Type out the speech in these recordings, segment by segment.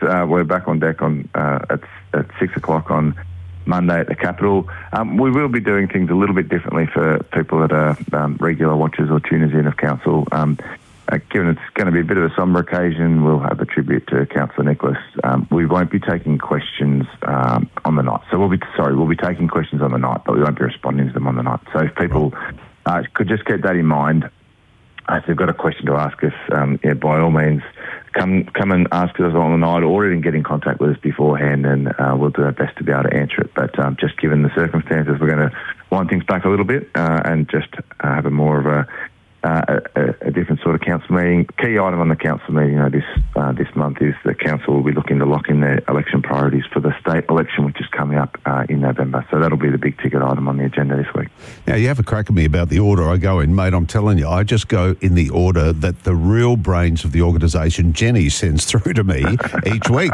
we're back on deck at 6 o'clock on Monday at the Capitol. We will be doing things a little bit differently for people that are regular watchers or tuners in of Council. Given it's going to be a bit of a sombre occasion, we'll have a tribute to Councillor Nicholas. We won't be taking questions on the night. So we'll be taking questions on the night, but we won't be responding to them on the night. So if people could just keep that in mind. If they've got a question to ask us, by all means, come and ask us on the night, or even get in contact with us beforehand, and we'll do our best to be able to answer it. But just given the circumstances, we're going to wind things back a little bit and just have a more of a different sort of council meeting. Key item on the council meeting this month is the council will be looking to lock in their election priorities for the state election, which is coming up in November. So that'll be the big ticket item on the agenda this week. Now, you have a crack at me about the order I go in, mate. I'm telling you, I just go in the order that the real brains of the organisation, Jenny, sends through to me each week.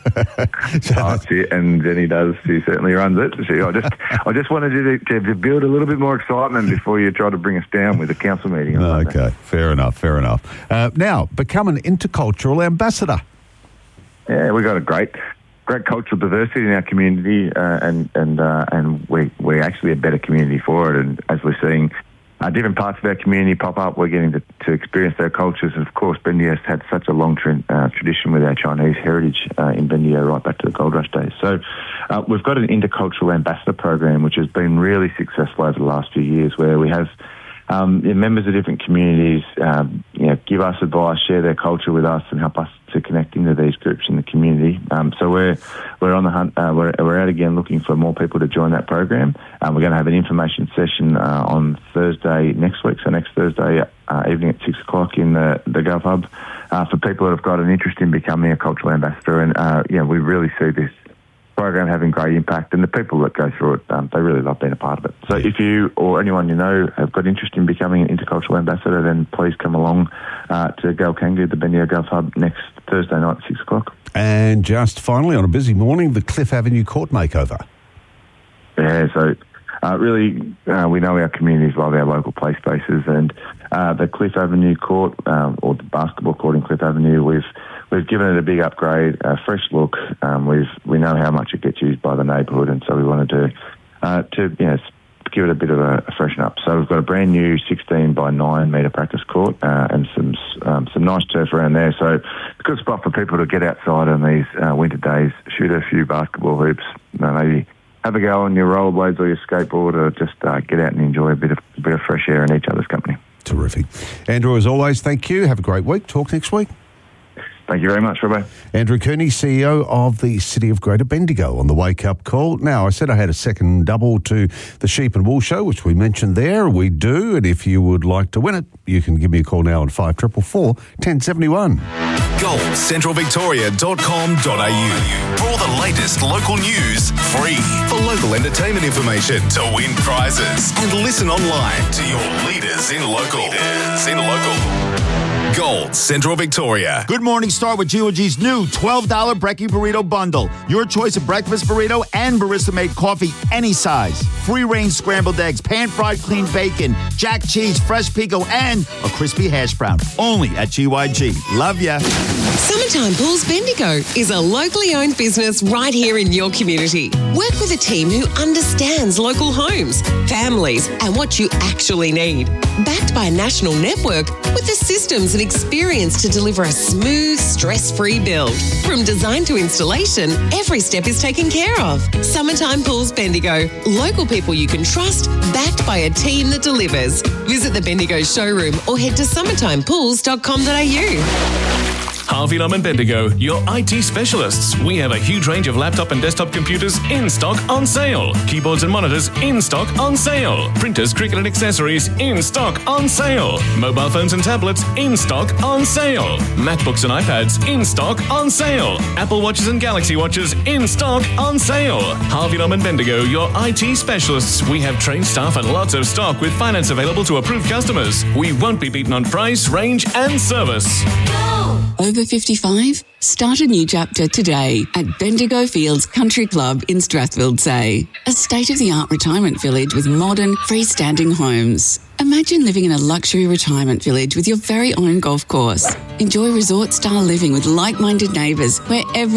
And Jenny does. She certainly runs it. I just wanted you to build a little bit more excitement before you try to bring us down with the council meeting. Okay, fair enough. Now, become an intercultural ambassador. Yeah, we've got a great cultural diversity in our community, and we're actually a better community for it. And as we're seeing different parts of our community pop up, we're getting to experience their cultures. And of course, Bendigo's had such a long tradition with our Chinese heritage in Bendigo right back to the Gold Rush days. So we've got an intercultural ambassador program, which has been really successful over the last few years, where we have members of different communities, give us advice, share their culture with us, and help us to connect into these groups in the community. So we're on the hunt. We're out again looking for more people to join that program. We're going to have an information session on Thursday next week, so next Thursday evening at 6 o'clock in the Gov Hub for people that have got an interest in becoming a cultural ambassador. And we really see this program having great impact, and the people that go through it, they really love being a part of it. So if you or anyone you know have got interest in becoming an intercultural ambassador, then please come along to Galkangu, the Bendigo Gov Hub, next Thursday night at 6 o'clock. And just finally, on a busy morning, the Cliff Avenue Court makeover. Yeah, so really, we know our communities love our local play spaces, and the Cliff Avenue Court, or the basketball court in Cliff Avenue, we've given it a big upgrade, a fresh look. We know how much it gets used by the neighbourhood, and so we wanted to give it a bit of a freshen up. So we've got a brand new 16 by 9 metre practice court and some nice turf around there. So it's a good spot for people to get outside on these winter days, shoot a few basketball hoops, maybe have a go on your rollerblades or your skateboard, or just get out and enjoy a bit of fresh air in each other's company. Terrific. Andrew, as always, thank you. Have a great week. Talk next week. Thank you very much, Robbo. Andrew Cooney, CEO of the City of Greater Bendigo, on the Wake Up Call. Now, I said I had a second double to the Sheep and Wool Show, which we mentioned there. We do, and if you would like to win it, you can give me a call now on 5444 1071. GoldCentralVictoria.com.au. For all the latest local news, free. For local entertainment information, to win prizes, and listen online to your leaders in local. Gold Central Victoria. Good morning. Start with GOG's new $12 Brekkie Burrito Bundle. Your choice of breakfast burrito and barista-made coffee, any size. Free-range scrambled eggs, pan-fried clean bacon, jack cheese, fresh pico, and a crispy hash brown. Only at GYG. Love ya. Summertime Pools Bendigo is a locally owned business right here in your community. Work with a team who understands local homes, families, and what you actually need. Backed by a national network with the systems and experience to deliver a smooth, stress-free build. From design to installation, every step is taken care of. Summertime Pools Bendigo. Local people you can trust, backed by a team that delivers. Visit the Bendigo showroom or head to summertimepools.com.au. Harvey Lum and Bendigo, your IT specialists. We have a huge range of laptop and desktop computers in stock on sale. Keyboards and monitors in stock on sale. Printers, cricket and accessories in stock on sale. Mobile phones and tablets in stock on sale. MacBooks and iPads in stock on sale. Apple Watches and Galaxy Watches in stock on sale. Harvey Lum and Bendigo, your IT specialists. We have trained staff and lots of stock with finance available to approved customers. We won't be beaten on price, range and service. Over 55? Start a new chapter today at Bendigo Fields Country Club in Strathfield Say. A state-of-the-art retirement village with modern, freestanding homes. Imagine living in a luxury retirement village with your very own golf course. Enjoy resort-style living with like-minded neighbours where every